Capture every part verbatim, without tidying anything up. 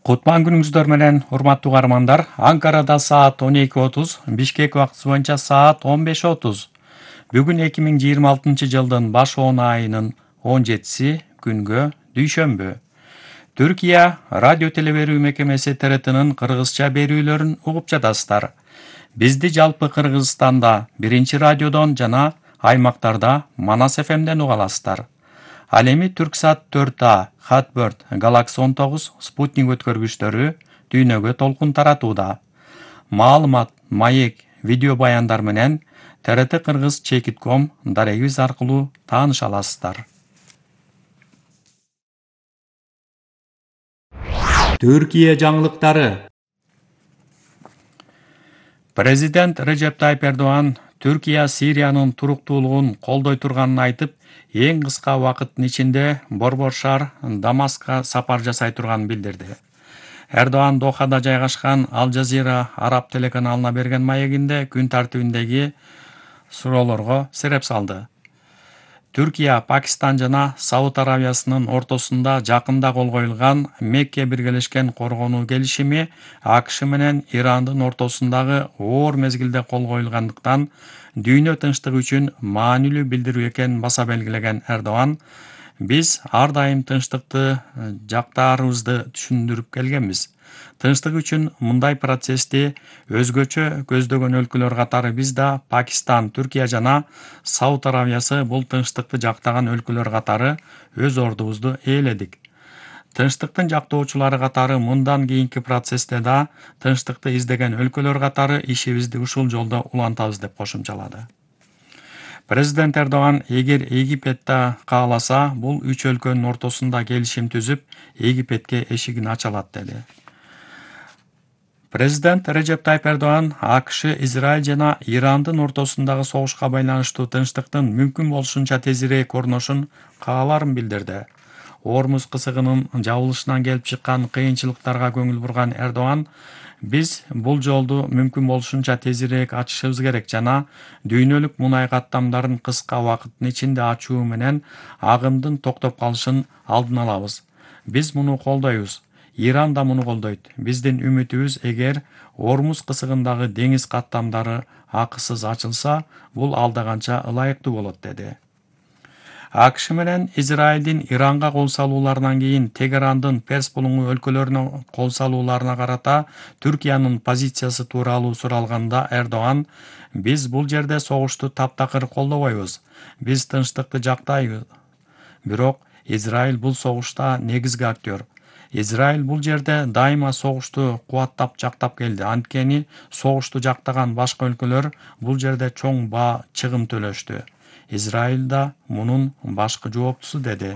Кутман күнүңүздөр менен урматтуу каармандар. Анкарада саат он эки отуз, Бишкек убактысы боюнча саат он беш отуз. Бүгүн эки миң жыйырма алтынчы жылдын баш он айынын он жетиси күнгө дүйшөмбү. Түркия радио телеберүү мекемеси Т Р Т'нын кыргызча берүүлөрүн угуп жатасыздар. Бизди жалпы Кыргызстанда биринчи радиодон жана аймактарда Манас Ф Мден уга аласыздар. Ал эми Түрксат төрт А, Хатберт, Галакс он тогуз, Спутник өткөргүчтөрү дүйнөгө толкун таратууда. Маалымат, маек, видео баяндар менен Т Р Т Кыргыз чекит ком дарегибиз аркылуу тааныша аласыздар. Түркия жаңылыктары. Президент Режеп Тайып Эрдоган Түркия Сириянын туруктуулугун колдой турганын айтып, эң кыска убакыттын ичинде Борбор шаар Дамаскка сапар жасай турганын билдирди. Эрдоган Дохада жайгашкан Ал Жазира араб телеканалына берген маегинде күн тартибиндеги суроолорго сереп салды. Түркия, Пакистан жана Сауд Аравиясынын ортосунда жакында кол коюлган Мекке биргелешкен коргонуу келишими А К Ш менен Ирандын ортосундагы оор мезгилде кол коюлгандыктан дүйнө тынчтыгы үчүн маанилүү билдирүү экенин баса белгилеген Эрдоган, биз ар дайым тынчтыкты жактаарыбызды түшүндүрүп келгенбиз. Тынчтык үчүн мындай процессти өзгөчө көздөгөн өлкөлөр катары биз да Пакистан, Түркия жана Сауд Аравиясы бул тынчтыкты жактаган өлкөлөр катары өз ордубузду ээледик. Тынчтыктын жактоочулары катары мындан кийинки процессте да тынчтыкты издеген өлкөлөр катары ишибизди ушул жолдо улантабыз деп кошумчалады. Президент Эрдоган эгер Египетте кааласа, бул үч өлкөнүн ортосунда келишим түзүп, Египетке эшигин ача алат деди. Президент Режеп Тайып Эрдоган А К Ш, Израиль жана Ирандын ортосундагы согушка байланыштуу тынчтыктын мүмкүн болушунча тезирээк орношун кааларын билдирди. Ормуз кысыгынын жабылышынан келип чыккан кыйынчылыктарга көңүл бурган Эрдоган, биз бул жолду мүмкүн болушунча тезирээк ачышыбыз керек жана дүйнөлүк мунай каттамдарын кыска убакыттын ичинде ачуу менен агымдын токтоп калышын алдын алабыз. Биз муну колдойбуз. Иран да муну колдойт. Биздин үмүтүбүз эгер Ормуз кысыгындагы деңиз каттамдары акысыз ачылса, бул алдаганча ылайыктуу болот деди. А К Ш менен Израилдин Иранга кол салууларынан кийин Тегерандын Перс булуңу өлкөлөрүнө кол салууларына карата Түркиянын позициясы тууралуу суралганда Эрдоган, биз бул жерде согушту таптакыр колдобойбуз. Биз тынчтыкты жактайбыз. Бирок Израиль бул согушта негизги актер. Израиль бул жерде дайыма согушту кубаттап жактап келди. Анткени согушту жактаган башка өлкөлөр бул жерде чоң баа чыгым төлөштү. Израиль да мунун башкы жооптусу деди.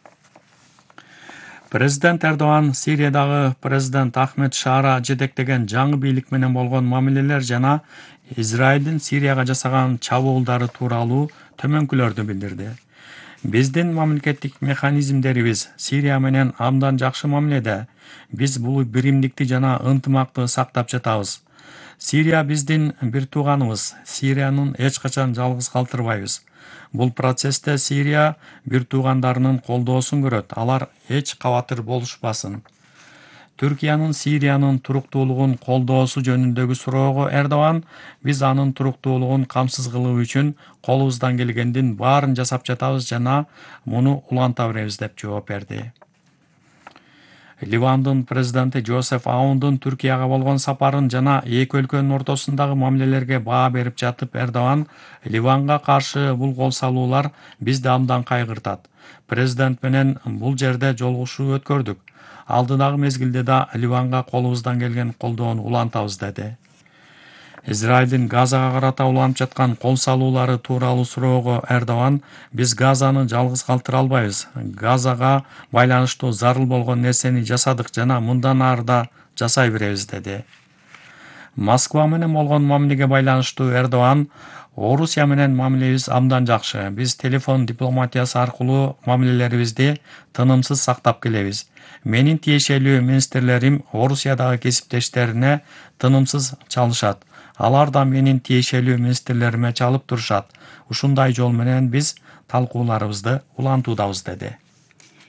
Президент Эрдоган Сириядагы президент Ахмед Шаара жетектеген жаңы бийлик менен болгон мамилелер жана Израилдин Сирияга жасаган чабуулдары тууралуу төмөнкүлөрдү билдирди. Биздин мамлекеттик механизмдерибиз Сирия менен абдан жакшы мамиледе. Биз бул биримдикти жана ынтымакты сактап жатабыз. Сирия биздин бир тууганыбыз. Сириянын эч качан жалгыз калтырбайбыз. Бул процессте Сирия бир туугандарынын колдоосун көрөт. Алар эч кабатыр болушпасын. Түркиянын Сириянын туруктуулугун колдоосу жөнүндөгү суроого Эрдоган, биз анын туруктуулугун камсыз кылуу үчүн колубуздан келгендин баарын жасап жатабыз жана муну уланта беребиз деп жооп берди. Ливандын президенти Жозеф Аундун Түркияга болгон сапарын жана эки өлкөнүн ортосундагы мамилелерге баа берип жатып Эрдоган, Ливанга каршы бул кол салуулар бизди абдан кайгыртат. Президент менен бул жерде жолугушуу өткөрдүк. Алдыдагы мезгилде да Ливанга колубуздан келген колдоону улантабыз деди. Израилдин Газага карата уланып жаткан кол салуулары тууралуу суроого Эрдоган, биз Газаны жалгыз калтыра албайбыз. Газага байланыштуу зарыл болгон нерсени жасадык жана мындан ары да жасай беребиз деди. Москва менен болгон мамилеге байланыштуу Эрдоган, Орусия менен мамилебиз абдан жакшы. Биз телефон дипломатиясы аркылуу мамилелерибизди тынымсыз сактап келебиз. Менин тиешелүү министрлерим Орусиядагы кесиптештерине тынымсыз чалышат. Алар да менин тиешелүү министрлериме чалып турушат. Ушундай жол менен биз талкууларыбызды улантуудабыз деди.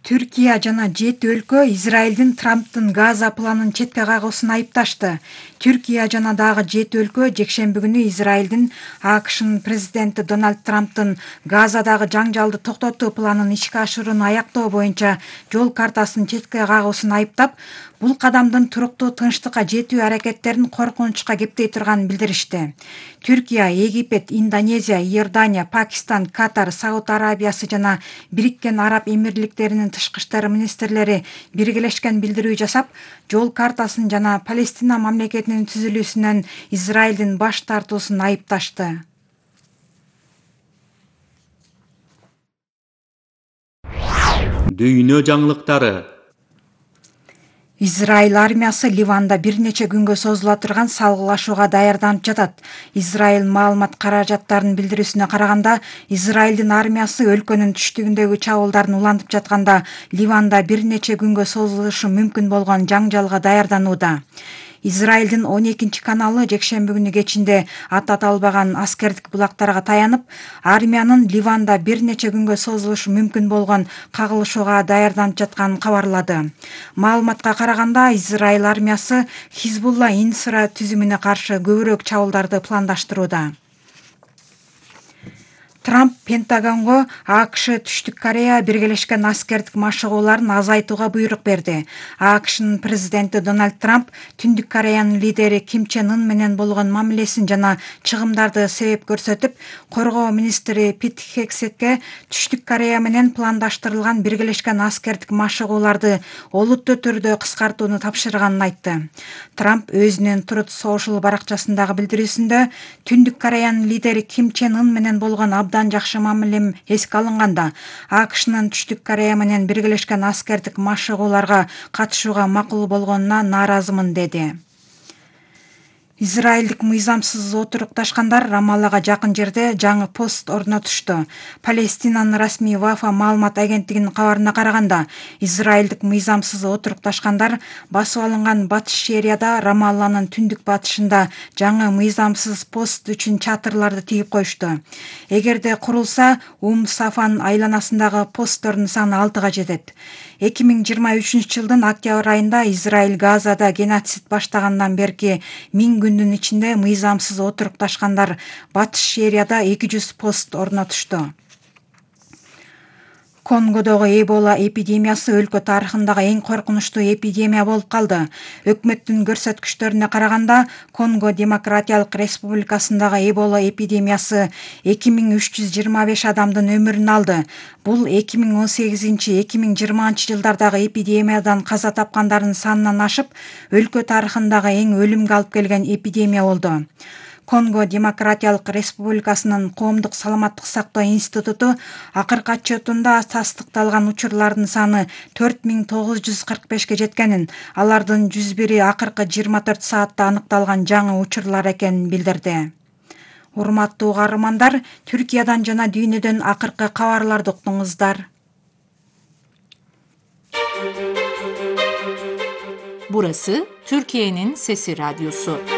Түркия жана жети өлкө Израилдин Трамптын Газа планын четке кагуусун айыпташты. Түркия жана дагы жети өлкө жекшемби күнү Израилдин АКШнын президенти Дональд Трамптын Газадагы жаңжалды токтотуу планын ишке ашырууну аяктоо боюнча жол картасын четке кагуусун айыптап, бул кадамдын туруктуу тынчтыкка жетүү аракеттерин коркунучка кептей турганын билдиришти. Түркия, Египет, Индонезия, Иордания, Пакистан, Катар, Сауд Арабиясы жана Бириккен Араб Эмирликтеринин тышкы иштер министрлери биргелешкен билдирүү жасап, жол картасын жана Палестина мамлекетинин түзүлүүсүнөн Израилдин баш тартуусун айыпташты. Дүйнө жаңылыктары. Израиль армиясы Ливанда бир нече күнгө созула турган салгылашууга даярданып жатат. Израиль маалымат каражаттарынын билдирүүсүнө караганда, Израилдин армиясы өлкөнүн түштүгүндөгү чабуулдарын улантып жатканда Ливанда бир нече күнгө созулушу мүмкүн болгон жаңжалга даярданууда. Израилдин он экинчи каналы жекшемби күнү кечинде ат аталбаган аскердик булактарга таянып, армиянын Ливанда бир нече күнгө созулушу мүмкүн болгон кагылышууга даярданып жатканын кабарлады. Маалыматка караганда, Израиль армиясы Хизбулла инфра түзүмүнө каршы көбүрөөк чабуулдарды пландаштырууда. Трамп Пентагонго АКШ Түштүк Корея биргелешкен аскердик машыгууларын азайтууга буйрук берди. АКШнын президенти Дональд Трамп Түндүк Кореянын лидери Ким Чен Ын менен болгон мамилесин жана чыгымдарды себеп көрсөтүп, коргоо министри Пит Хексетке Түштүк Корея менен пландаштырылган биргелешкен аскердик машыгууларды олуттуу түрдө кыскартууну тапшырганын айтты. Трамп өзүнүн Truth Social баракчасындагы билдирүүсүндө Түндүк Кореянын лидери Ким Чен Ын менен болгон абдан жакшы мамилем эске алынганда, АКШнын Түштүк Корея менен биргелешкен аскердик машыгууларга катышууга макул болгонуна нааразымын, деди. Израилдик мыйзамсыз отурукташкандар Рамаллага жакын жерде жаңы пост орнотушту. Палестинанын расмий Вафа маалымат агенттигинин кабарына караганда, Израилдик мыйзамсыз отурукташкандар басып алынган батыш Шерияда Рамалланын түндүк батышында жаңы мыйзамсыз пост үчүн чатырларды тигип коюшту. Эгерде курулса, Ум Сафан айланасындагы посттордун саны алтыга жетет. эки миң жыйырма үчүнчү жылдын октябрь айында Израиль Газада геноцид баштагандан берки миң күндүн ичинде мыйзамсыз отурукташкандар батыш Шерияда эки жүз пост орнотушту. Конгодогу Эбола эпидемиясы өлкө тарыхындагы эң коркунучтуу эпидемия болуп калды. Өкмөттүн көрсөткүчтөрүнө караганда, Конго Демократиялык Республикасындагы Эбола эпидемиясы эки миң үч жүз жыйырма беш адамдын өмүрүн алды. Бул эки миң он сегизинчи эки миң жыйырманчы жылдардагы эпидемиядан каза тапкандардын санынан ашып, өлкө тарыхындагы эң өлүмгө алып келген эпидемия болду. Конго Демократиялык Республикасынын коомдук саламаттык сактоо институту акыркы отчетунда тастыкталган учурлардын саны төрт миң тогуз жүз кырк бешке жеткенин, алардын жүз бири акыркы жыйырма төрт саатта аныкталган жаңы учурлар экенин билдирди. Урматтуу угармандар, Түркиядан жана дүйнөдөн акыркы кабарларды уктуңуздар. Burası Türkiye'nin Sesi Radyosu.